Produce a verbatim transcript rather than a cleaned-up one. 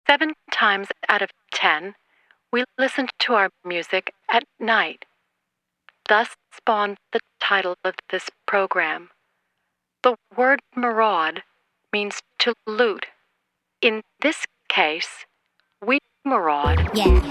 Seven times out of ten, we listen to our music at night. Thus spawned the title of this program. The word maraud means to loot. In this case, we maraud Yeah.